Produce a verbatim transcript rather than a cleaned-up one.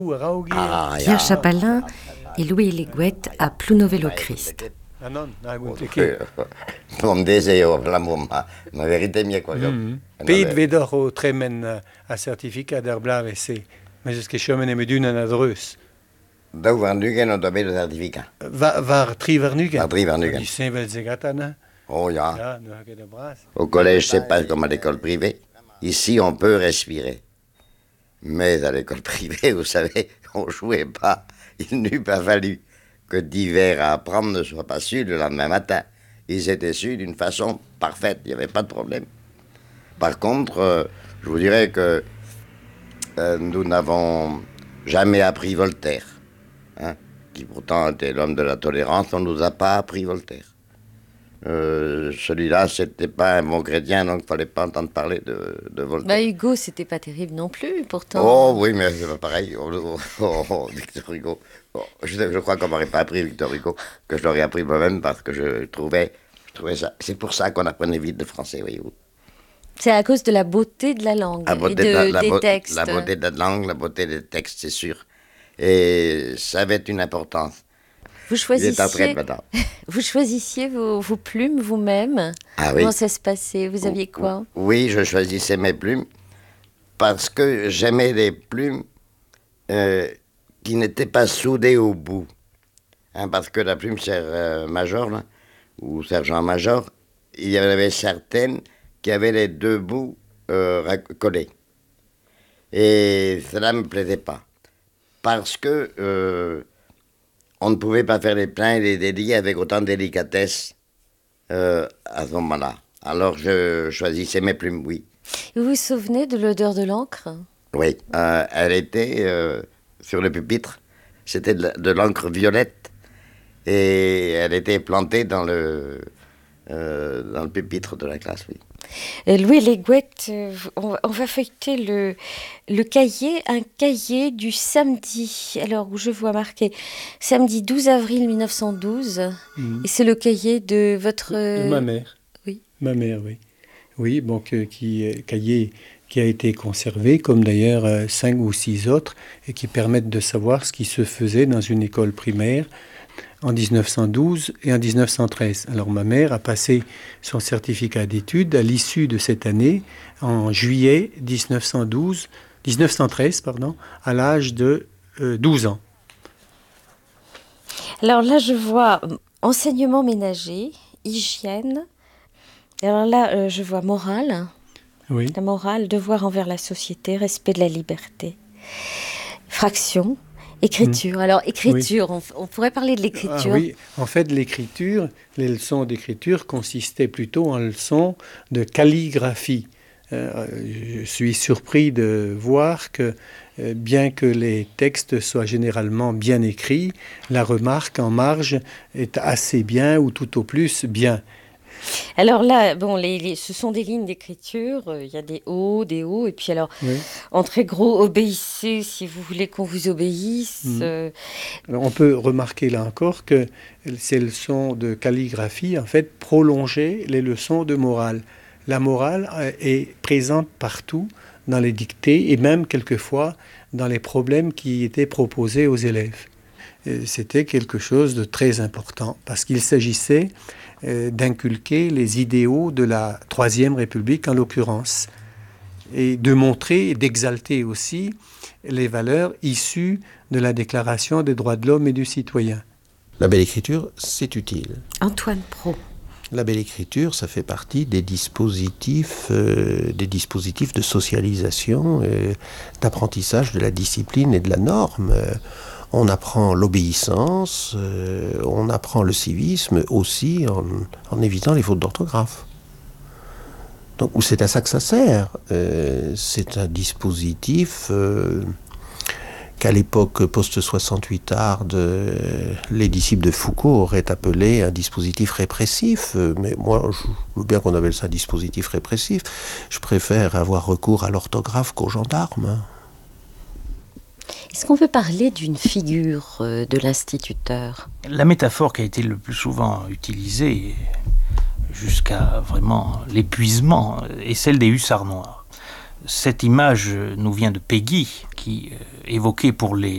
Ah, Pierre Chapalain et Louis Leguet à Plounovel au Christ. Om deseo hablamos ma verité mia quoi. Peit vedor o tremen a certificat der blavese. Mais est-ce que chemin est medun en adreus? Da varnugen o da bel certificat. Va var tri varnugen. Var tri varnugen. Du Saint-Vel Zegatana. Oh ja. Ja, nu har de bras. Au collège, c'est pas comme à l'école privée. Ici, on peut respirer. Mais à l'école privée, vous savez, on jouait pas. Il n'eût pas fallu que d'hiver à apprendre ne soient pas su le lendemain matin. Ils étaient su d'une façon parfaite, il n'y avait pas de problème. Par contre, euh, je vous dirais que euh, nous n'avons jamais appris Voltaire, hein, qui pourtant était l'homme de la tolérance, on ne nous a pas appris Voltaire. Euh, celui-là, c'était pas un bon chrétien, donc il ne fallait pas entendre parler de, de Voltaire. Bah Hugo, c'était pas terrible non plus, pourtant. Oh oui, mais c'est pas pareil. Oh, oh, oh, oh, Victor Hugo. Oh, je, je crois qu'on m'aurait pas appris Victor Hugo, que je l'aurais appris moi-même parce que je trouvais, je trouvais ça. C'est pour ça qu'on apprenait vite le français, voyez-vous. C'est à cause de la beauté de la langue La beauté et de, de la, la des beau, textes. La beauté de la langue, la beauté des textes, c'est sûr. Et ça avait une importance. Vous choisissiez, retraite, maintenant. Vous choisissiez vos, vos plumes vous-même? Ah oui. Comment ça se passait? Vous aviez quoi? Oui, je choisissais mes plumes parce que j'aimais les plumes euh, qui n'étaient pas soudées au bout. Hein, parce que la plume serre-major, là, ou sergent-major, il y en avait certaines qui avaient les deux bouts euh, collés. Et cela ne me plaisait pas. Parce que euh, on ne pouvait pas faire les pleins et les déliés avec autant de délicatesse euh, à ce moment-là. Alors je choisissais mes plumes, oui. Vous vous souvenez de l'odeur de l'encre? Oui, euh, elle était euh, sur le pupitre. C'était de, de l'encre violette et elle était plantée dans le, euh, dans le pupitre de la classe, oui. Euh, Louis Leguet, euh, on, on va feuilleter le, le cahier, un cahier du samedi, alors où je vois marqué samedi douze avril mille neuf cent douze, mmh. Et c'est le cahier de votre... De ma mère. Oui. Ma mère, oui. Oui, donc euh, qui euh, cahier qui a été conservé, comme d'ailleurs euh, cinq ou six autres, et qui permettent de savoir ce qui se faisait dans une école primaire en dix-neuf cent douze et en dix-neuf cent treize. Alors ma mère a passé son certificat d'études à l'issue de cette année, en juillet dix-neuf cent douze, dix-neuf cent treize, pardon, à l'âge de euh, douze ans. Alors là, je vois enseignement ménager, hygiène. Alors là, euh, je vois morale. Oui. La morale, devoir envers la société, respect de la liberté. Fraction. Écriture. Mmh. Alors, écriture, oui. on, on pourrait parler de l'écriture. Ah, oui, en fait, l'écriture, les leçons d'écriture consistaient plutôt en leçons de calligraphie. Euh, je suis surpris de voir que, euh, bien que les textes soient généralement bien écrits, la remarque en marge est assez bien ou tout au plus bien. Alors là, bon, les, les, ce sont des lignes d'écriture, il euh, y a des hauts, des hauts, et puis alors, oui. En très gros, obéissez si vous voulez qu'on vous obéisse. Mmh. Euh... Alors on peut remarquer là encore que ces leçons de calligraphie, en fait, prolongeaient les leçons de morale. La morale est présente partout dans les dictées et même quelquefois dans les problèmes qui étaient proposés aux élèves. Et c'était quelque chose de très important parce qu'il s'agissait d'inculquer les idéaux de la Troisième République en l'occurrence et de montrer et d'exalter aussi les valeurs issues de la Déclaration des droits de l'homme et du citoyen. La belle écriture, c'est utile. Antoine Pro. La belle écriture, ça fait partie des dispositifs, euh, des dispositifs de socialisation, euh, d'apprentissage de la discipline et de la norme. Euh, On apprend l'obéissance, euh, on apprend le civisme aussi en, en évitant les fautes d'orthographe. Donc c'est à ça que ça sert. Euh, c'est un dispositif euh, qu'à l'époque post-soixante-huit arde, euh, les disciples de Foucault auraient appelé un dispositif répressif. Euh, mais moi, je veux bien qu'on appelle ça un dispositif répressif. Je préfère avoir recours à l'orthographe qu'aux gendarmes. Est-ce qu'on peut parler d'une figure euh, de l'instituteur? La métaphore qui a été le plus souvent utilisée, jusqu'à vraiment l'épuisement, est celle des hussards noirs. Cette image nous vient de Péguy, qui euh, évoquait pour les